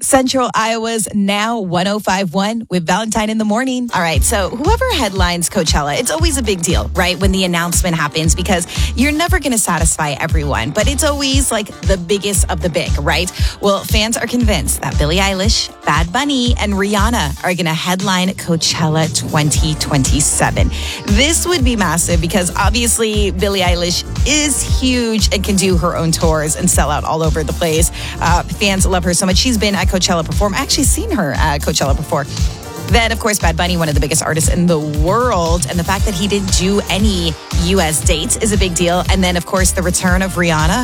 Central Iowa's Now 105.1 with Valentine in the morning. All right, so whoever headlines Coachella, it's always a big deal, right? When the announcement happens, because you're never going to satisfy everyone, but it's always like the biggest of the big, right? Well, fans are convinced that Billie Eilish, Bad Bunny, and Rihanna are going to headline Coachella 2027. This would be massive because obviously Billie Eilish is huge and can do her own tours and sell out all over the place. Fans love her so much. She's been at Coachella perform. I've actually seen her at Coachella before. Then, of course, Bad Bunny, one of the biggest artists in the world. And the fact that he didn't do any U.S. dates is a big deal. And then, of course, the return of Rihanna.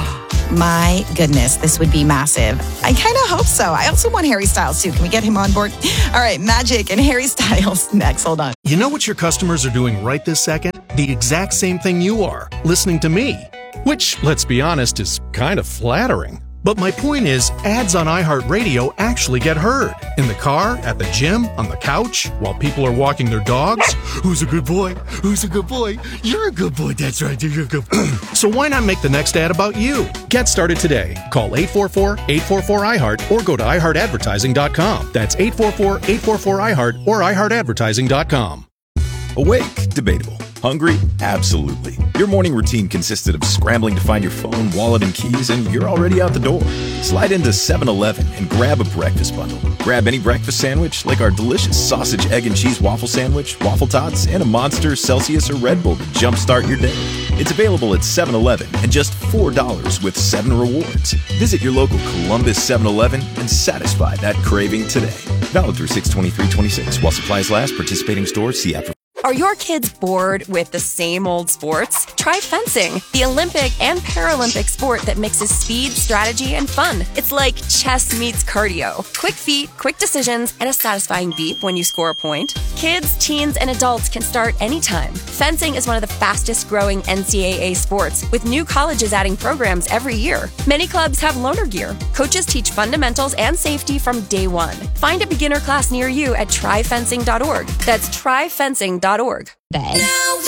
My goodness, this would be massive. I kind of hope so. I also want Harry Styles, too. Can we get him on board? All right, Magic and Harry Styles next. Hold on. You know what your customers are doing right this second? The exact same thing you are, listening to me. Which, let's be honest, is kind of flattering. But my point is, ads on iHeartRadio actually get heard. In the car, at the gym, on the couch, while people are walking their dogs. Who's a good boy? Who's a good boy? You're a good boy. That's right. You're a good boy. So why not make the next ad about you? Get started today. Call 844-844-iHeart or go to iHeartAdvertising.com. That's 844-844-iHeart or iHeartAdvertising.com. Awake? Debatable. Hungry? Absolutely. Your morning routine consisted of scrambling to find your phone, wallet, and keys, and you're already out the door. Slide into 7-Eleven and grab a breakfast bundle. Grab any breakfast sandwich, like our delicious sausage, egg, and cheese waffle sandwich, waffle tots, and a Monster, Celsius, or Red Bull to jumpstart your day. It's available at 7-Eleven and just $4 with 7 rewards. Visit your local Columbus 7-Eleven and satisfy that craving today. Valid through 6/23/26 while supplies last. Participating stores. See app for. Are your kids bored with the same old sports? Try fencing, the Olympic and Paralympic sport that mixes speed, strategy, and fun. It's like chess meets cardio. Quick feet, quick decisions, and a satisfying beep when you score a point. Kids, teens, and adults can start anytime. Fencing is one of the fastest growing NCAA sports, with new colleges adding programs every year. Many clubs have loaner gear. Coaches teach fundamentals and safety from day one. Find a beginner class near you at tryfencing.org. That's tryfencing.org. Now